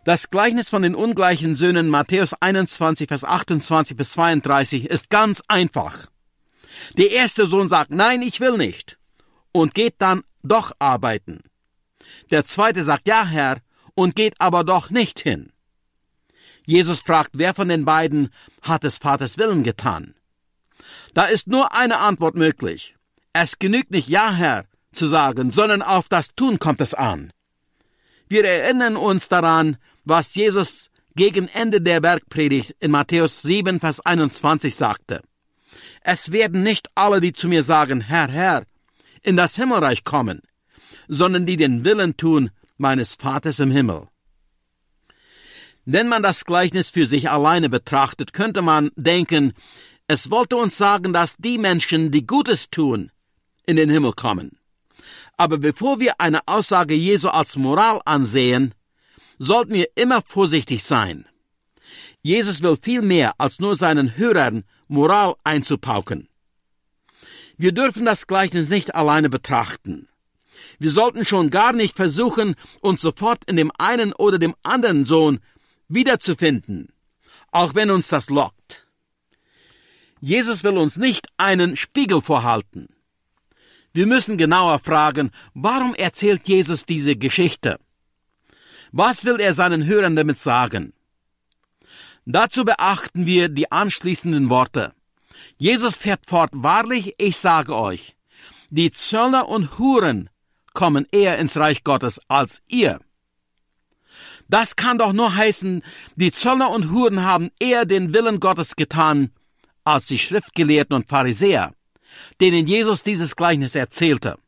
Das Gleichnis von den ungleichen Söhnen Matthäus 21, Vers 28 bis 32 ist ganz einfach. Der erste Sohn sagt, nein, ich will nicht, und geht dann doch arbeiten. Der zweite sagt, ja, Herr, und geht aber doch nicht hin. Jesus fragt, wer von den beiden hat des Vaters Willen getan? Da ist nur eine Antwort möglich. Es genügt nicht, ja, Herr, zu sagen, sondern auf das Tun kommt es an. Wir erinnern uns daran, was Jesus gegen Ende der Bergpredigt in Matthäus 7, Vers 21 sagte. Es werden nicht alle, die zu mir sagen, Herr, Herr, in das Himmelreich kommen, sondern die den Willen tun meines Vaters im Himmel. Wenn man das Gleichnis für sich alleine betrachtet, könnte man denken, es wollte uns sagen, dass die Menschen, die Gutes tun, in den Himmel kommen. Aber bevor wir eine Aussage Jesu als Moral ansehen, sollten wir immer vorsichtig sein. Jesus will viel mehr, als nur seinen Hörern Moral einzupauken. Wir dürfen das Gleichnis nicht alleine betrachten. Wir sollten schon gar nicht versuchen, uns sofort in dem einen oder dem anderen Sohn wiederzufinden, auch wenn uns das lockt. Jesus will uns nicht einen Spiegel vorhalten. Wir müssen genauer fragen, warum erzählt Jesus diese Geschichte? Was will er seinen Hörern damit sagen? Dazu beachten wir die anschließenden Worte. Jesus fährt fort, wahrlich, ich sage euch, die Zöllner und Huren kommen eher ins Reich Gottes als ihr. Das kann doch nur heißen, die Zöllner und Huren haben eher den Willen Gottes getan, als die Schriftgelehrten und Pharisäer, denen Jesus dieses Gleichnis erzählte.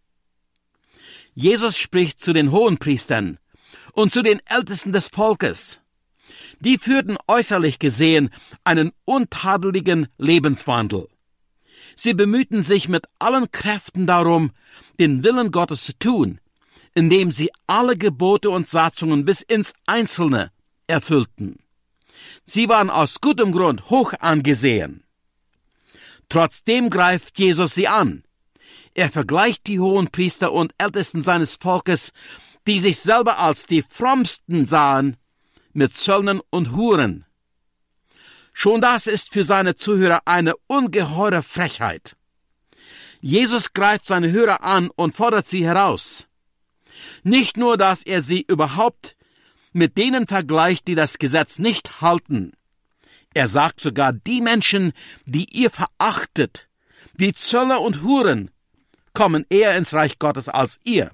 Jesus spricht zu den Hohenpriestern und zu den Ältesten des Volkes. Die führten äußerlich gesehen einen untadeligen Lebenswandel. Sie bemühten sich mit allen Kräften darum, den Willen Gottes zu tun, indem sie alle Gebote und Satzungen bis ins Einzelne erfüllten. Sie waren aus gutem Grund hoch angesehen. Trotzdem greift Jesus sie an. Er vergleicht die Hohenpriester und Ältesten seines Volkes, die sich selber als die Frommsten sahen, mit Zöllnern und Huren. Schon das ist für seine Zuhörer eine ungeheure Frechheit. Jesus greift seine Hörer an und fordert sie heraus. Nicht nur, dass er sie überhaupt mit denen vergleicht, die das Gesetz nicht halten. Er sagt sogar, die Menschen, die ihr verachtet, die Zöllner und Huren, kommen eher ins Reich Gottes als ihr.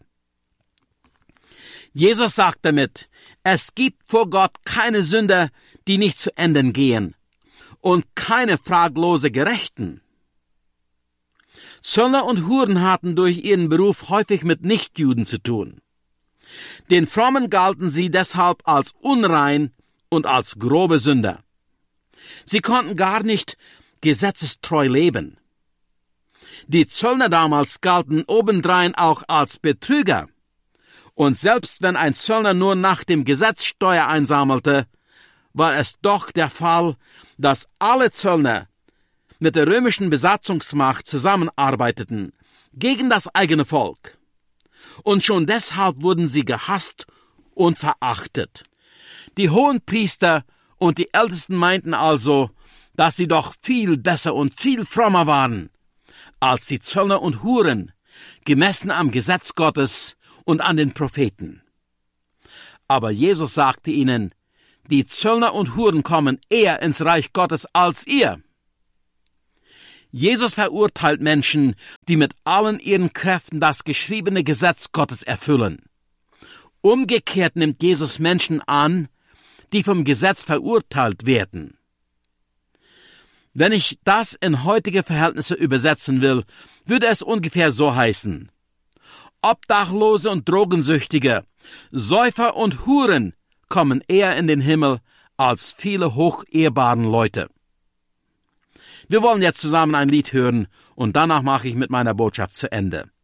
Jesus sagt damit, es gibt vor Gott keine Sünder, die nicht zu Enden gehen, und keine fraglose Gerechten. Zöllner und Huren hatten durch ihren Beruf häufig mit Nichtjuden zu tun. Den Frommen galten sie deshalb als unrein und als grobe Sünder. Sie konnten gar nicht gesetzestreu leben. Die Zöllner damals galten obendrein auch als Betrüger. Und selbst wenn ein Zöllner nur nach dem Gesetz Steuer einsammelte, war es doch der Fall, dass alle Zöllner mit der römischen Besatzungsmacht zusammenarbeiteten gegen das eigene Volk. Und schon deshalb wurden sie gehasst und verachtet. Die Hohenpriester und die Ältesten meinten also, dass sie doch viel besser und viel frommer waren als die Zöllner und Huren, gemessen am Gesetz Gottes und an den Propheten. Aber Jesus sagte ihnen, die Zöllner und Huren kommen eher ins Reich Gottes als ihr. Jesus verurteilt Menschen, die mit allen ihren Kräften das geschriebene Gesetz Gottes erfüllen. Umgekehrt nimmt Jesus Menschen an, die vom Gesetz verurteilt werden. Wenn ich das in heutige Verhältnisse übersetzen will, würde es ungefähr so heißen: Obdachlose und Drogensüchtige, Säufer und Huren kommen eher in den Himmel als viele hochehrbaren Leute. Wir wollen jetzt zusammen ein Lied hören und danach mache ich mit meiner Botschaft zu Ende.